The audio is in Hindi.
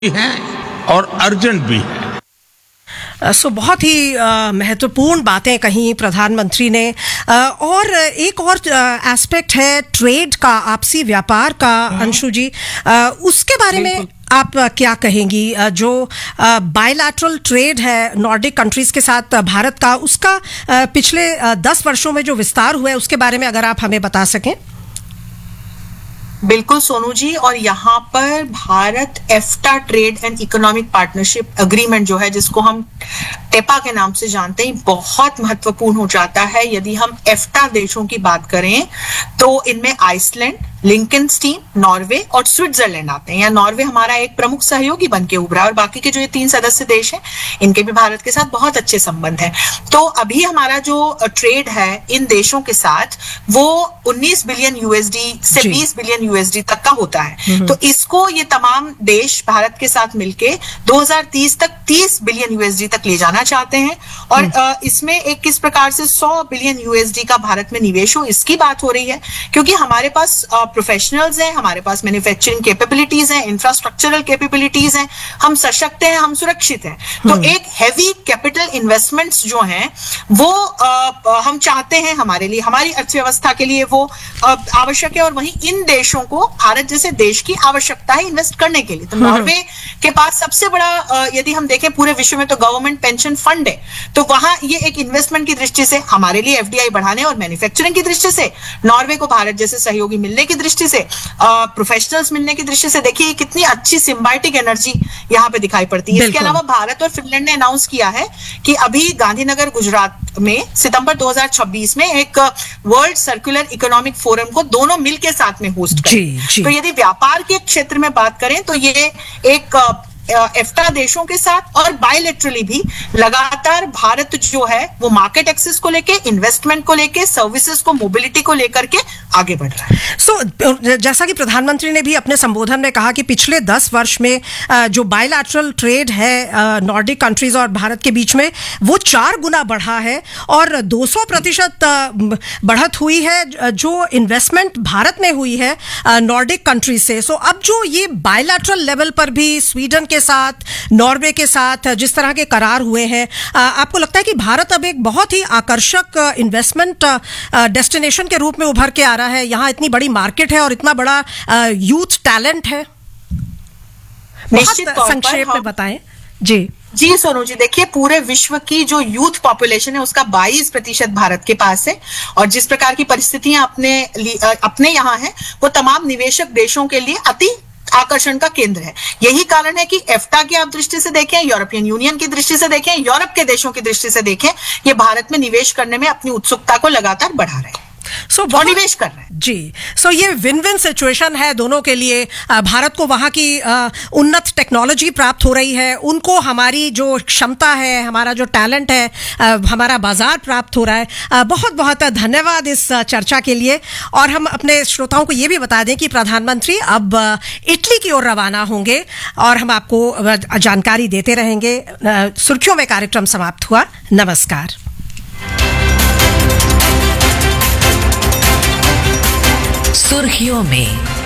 है और अर्जेंट भी है। बहुत ही महत्वपूर्ण बातें कही प्रधानमंत्री ने। और एक और एस्पेक्ट है ट्रेड का, आपसी व्यापार का, अंशु जी, उसके बारे में आप क्या कहेंगी? जो बायलैटरल ट्रेड है नॉर्डिक कंट्रीज के साथ भारत का, उसका पिछले 10 वर्षों में जो विस्तार हुआ है उसके बारे में अगर आप हमें बता सकें। बिल्कुल सोनू जी, और यहाँ पर Bharat एफ्टा trade and economic partnership agreement जो है, जिसको हम टेपा के नाम से जानते हैं, बहुत महत्वपूर्ण हो जाता है। यदि हम एफ्टा देशों की बात करें तो इनमें आइसलैंड, लिंकनस्टीन, नॉर्वे और स्विट्जरलैंड आते हैं। या नॉर्वे हमारा एक प्रमुख सहयोगी बन के उभरा, और बाकी के जो ये 3 सदस्य देश हैं इनके भी भारत के साथ बहुत अच्छे संबंध हैं। तो अभी हमारा जो ट्रेड है इन देशों के साथ वो 19 बिलियन यूएसडी से 20 बिलियन यूएसडी तक का होता है। तो इसको ये तमाम देश भारत के साथ मिलके 2030 तक 30 बिलियन यूएसडी तक ले जाना चाहते हैं। और इसमें एक किस प्रकार से 100 बिलियन यूएसडी का भारत में निवेश हो, इसकी बात हो रही है, क्योंकि हमारे पास प्रोफेशनल्स हैं, हमारे पास मैन्युफैक्चरिंग कैपेबिलिटीज हैं, इंफ्रास्ट्रक्चरल कैपेबिलिटीज हैं, हम सशक्त हैं, हम सुरक्षित हैं। तो एक हैवी कैपिटल इन्वेस्टमेंट्स जो हैं वो हम चाहते हैं हमारे लिए, हमारी अर्थव्यवस्था के लिए वो आवश्यक है। और वहीं इन देशों को भारत जैसे देश की आवश्यकता है इन्वेस्ट करने के लिए। तो नॉर्वे के पास सबसे बड़ा, यदि हम देखें पूरे विश्व में, तो गवर्नमेंट पेंशन फंड है। तो वहां ये एक इन्वेस्टमेंट की दृष्टि से, हमारे लिए एफडीआई बढ़ाने और मैन्युफैक्चरिंग की दृष्टि से, नॉर्वे को भारत जैसे सहयोगी मिलने की दृष्टि से, प्रोफेशनल्स मिलने की दृष्टि से, देखिए कितनी अच्छी सिम्बायोटिक एनर्जी यहाँ पे दिखाई पड़ती है। इसके अलावा भारत और फिनलैंड ने अनाउंस किया है कि अभी गांधीनगर गुजरात में सितंबर 2026 में एक वर्ल्ड सर्कुलर इकोनॉमिक फोरम को दोनों मिल के साथ में होस्ट करें। तो यदि व्यापार के क्षेत्र में बात करें तो ये एक एफ्टा देशों के साथ और बायलैटरली भी लगातार भारत जो है वो मार्केट एक्सेस को लेके, इन्वेस्टमेंट को लेके, सर्विसेज को, मोबिलिटी को लेकर के आगे बढ़ रहा है। जैसा कि प्रधानमंत्री ने भी अपने संबोधन में कहा कि पिछले 10 वर्ष में जो बायलैटरल ट्रेड है नॉर्डिक कंट्रीज और भारत के बीच में, वो 4 गुना बढ़ा है और 200% बढ़त हुई है जो इन्वेस्टमेंट भारत में हुई है नॉर्डिक कंट्रीज से। सो अब जो ये बायलैटरल लेवल पर भी स्वीडन के साथ, नॉर्वे के साथ जिस तरह के करार हुए हैं, आपको लगता है कि भारत अब एक बहुत ही आकर्षक इन्वेस्टमेंट डेस्टिनेशन के रूप में उभर के आ रहा है? यहाँ इतनी बड़ी मार्केट है और इतना बड़ा यूथ टैलेंट है। बहुत संक्षेप में बताएं जी सोनू जी, देखिए पूरे विश्व की जो यूथ पॉपुलेशन है उसका 22% भारत के पास है। और जिस प्रकार की परिस्थितियां अपने यहाँ है वो तमाम निवेशक देशों के लिए अति आकर्षण का केंद्र है। यही कारण है कि एफ्टा की आप दृष्टि से देखें, यूरोपियन यूनियन की दृष्टि से देखें, यूरोप के देशों की दृष्टि से देखें, ये भारत में निवेश करने में अपनी उत्सुकता को लगातार बढ़ा रहे हैं। निवेश कर रहे हैं जी। ये विन विन सिचुएशन है दोनों के लिए। भारत को वहां की उन्नत टेक्नोलॉजी प्राप्त हो रही है, उनको हमारी जो क्षमता है, हमारा जो टैलेंट है, हमारा बाजार प्राप्त हो रहा है। बहुत बहुत धन्यवाद इस चर्चा के लिए। और हम अपने श्रोताओं को ये भी बता दें कि प्रधानमंत्री अब इटली की ओर रवाना होंगे और हम आपको जानकारी देते रहेंगे। सुर्खियों में कार्यक्रम समाप्त हुआ। नमस्कार। सुर्खियों में